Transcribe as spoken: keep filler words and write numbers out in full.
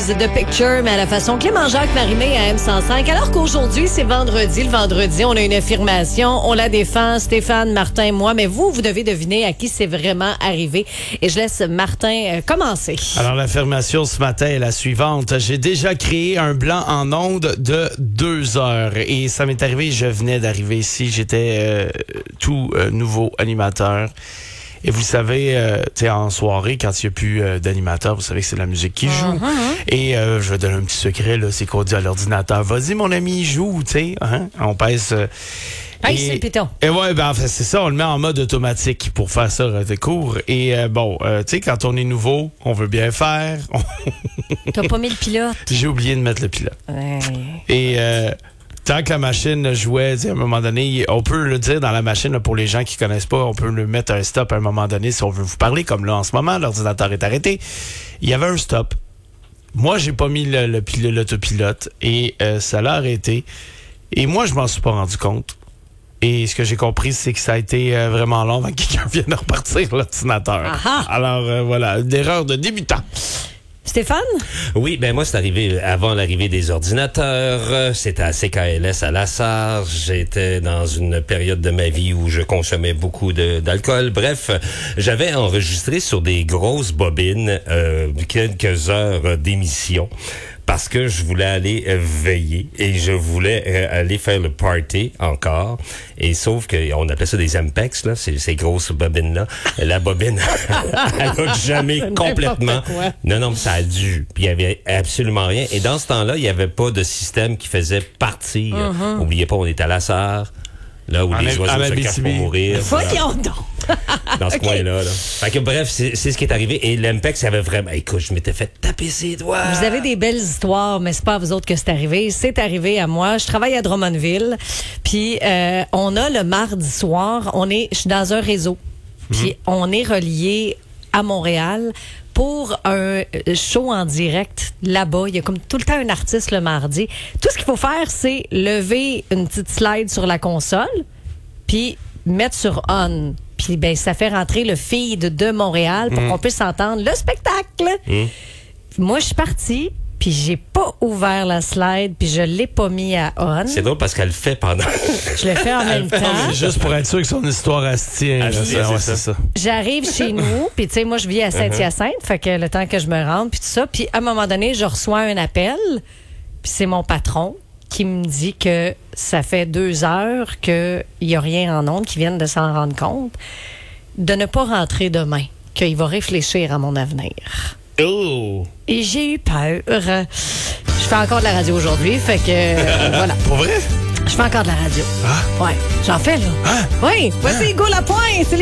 The Picture, mais à la façon Clément-Jacques Marimé à M cent cinq. Alors qu'aujourd'hui, c'est vendredi. Le vendredi, on a une affirmation. On la défend, Stéphane, Martin, moi. Mais vous, vous devez deviner à qui c'est vraiment arrivé. Et je laisse Martin euh, commencer. Alors, l'affirmation ce matin est la suivante. J'ai déjà créé un blanc en ondes de deux heures. Et ça m'est arrivé, je venais d'arriver ici. J'étais euh, tout euh, nouveau animateur. Et vous savez, euh, tu sais, en soirée, quand il n'y a plus euh, d'animateur, vous savez que c'est la musique qui joue. Uh-huh. Et euh, je vais donner un petit secret, là, c'est qu'on dit à l'ordinateur, vas-y, mon ami, joue, tu sais. Hein? On pèse... Euh, Pèse sur le piton. Et ouais, ben, en fait, c'est ça, on le met en mode automatique pour faire ça de court. Et euh, bon, euh, tu sais, quand on est nouveau, on veut bien faire. T'as pas mis le pilote? J'ai oublié de mettre le pilote. Ouais. Et... Euh, tant que la machine jouait, à un moment donné, on peut le dire dans la machine, là, pour les gens qui connaissent pas, on peut le mettre un stop à un moment donné si on veut vous parler, comme là en ce moment, l'ordinateur est arrêté. Il y avait un stop. Moi, j'ai pas mis le, le, le, l'autopilote et euh, ça l'a arrêté. Et moi, je m'en suis pas rendu compte. Et ce que j'ai compris, c'est que ça a été euh, vraiment long avant que quelqu'un vienne repartir l'ordinateur. Aha. Alors, euh, voilà, une erreur de débutant. Stéphane? Oui, ben moi, c'est arrivé avant l'arrivée des ordinateurs. C'était à C K L S à Lassar. J'étais dans une période de ma vie où je consommais beaucoup de, d'alcool. Bref, j'avais enregistré sur des grosses bobines euh, quelques heures d'émission. Parce que je voulais aller euh, veiller et je voulais euh, aller faire le party encore. Et sauf que on appelait ça des Ampex, là, ces, ces grosses bobines-là. La bobine, elle a jamais complètement... Non, non, mais ça a dû. Puis il y avait absolument rien. Et dans ce temps-là, il y avait pas de système qui faisait partir. Uh-huh. Oubliez pas, on est à Lassar. Là où en les oiseaux se cachent pour mourir. Voyons donc! Dans ce okay. coin-là. Là. Fait que bref, c'est, c'est ce qui est arrivé. Et l'Ampex avait vraiment... Écoute, je m'étais fait taper ses doigts. Vous avez des belles histoires, mais c'est pas à vous autres que c'est arrivé. C'est arrivé à moi. Je travaille à Drummondville. Puis euh, on a le mardi soir, on est, je suis dans un réseau. Puis mmh. on est relié à Montréal pour un show en direct là-bas. Il y a comme tout le temps un artiste le mardi. Tout ce qu'il faut faire, c'est lever une petite slide sur la console, puis mettre sur on. Puis ben ça fait rentrer le feed de Montréal pour mmh. qu'on puisse entendre le spectacle. Mmh. Moi, je suis partie, puis j'ai pas ouvert la slide, puis je l'ai pas mis à on. C'est drôle parce qu'elle le fait pendant... Je le fais en même temps. Juste pour être sûr que son histoire elle se tient. Elle se tient, c'est ça. ça. J'arrive chez nous, puis tu sais, moi, je vis à Saint-Hyacinthe, uh-huh. fait que le temps que je me rende, puis tout ça, puis à un moment donné, je reçois un appel, puis c'est mon patron qui me dit que ça fait deux heures qu'il n'y a rien en ondes, qu'ils viennent de s'en rendre compte, de ne pas rentrer demain, qu'il va réfléchir à mon avenir. Oh! Et j'ai eu peur. Je fais encore de la radio aujourd'hui, fait que euh, voilà. Pour vrai? Je fais encore de la radio. Ah? Ouais, j'en fais là. Ah? Oui, voici Hugo Lapointe, c'est les